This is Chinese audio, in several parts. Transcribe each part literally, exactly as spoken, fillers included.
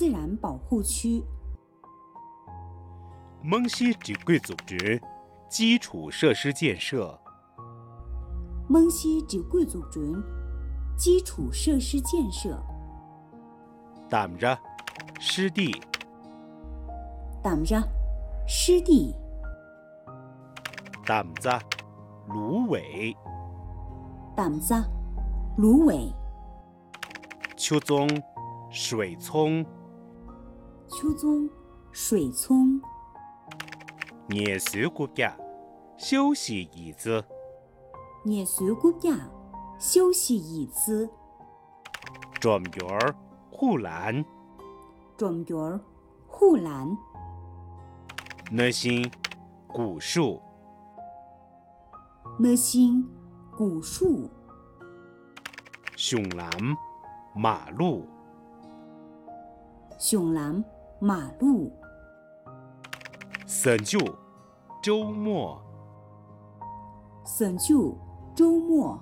自然保护区。 蒙西只贵组织基础设施建设。 蒙西只贵组织基础设施建设。 담자湿地。 담자湿地。 담자芦苇。 담자芦苇。 秋宗水葱。 秋宗水葱。 捏水骨架休息椅子。 捏水骨架休息椅子。 转角护栏。 转角护栏。 那些古树。 那些古树。 熊栏马路。 熊栏马路。 省就周末。 省就周末。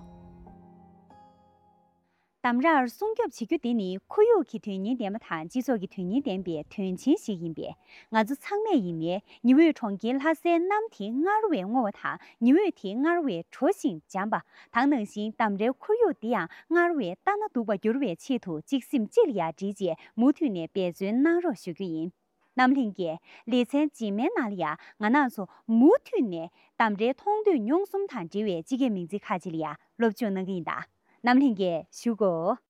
담자 송겹 지규디니 코요 기퇴니 데마탄 지속이 퇴니 덴베 퇴친 시인베 ngazu changme yime niwe chonggi lhase namthi ngarwe ngota niwe thi ngarwe chosin jamba 당능신 담제 코요 디야 ngarwe tana duba gyurwe chitu jiksim jilya jije mutyune bezun naro shuguin 남링게 레센 지메 나리아 nganaso mutyune 담제 통도 용숨 탄지we 지게 민지 카질이야 럽주는 게다 남링게 슈고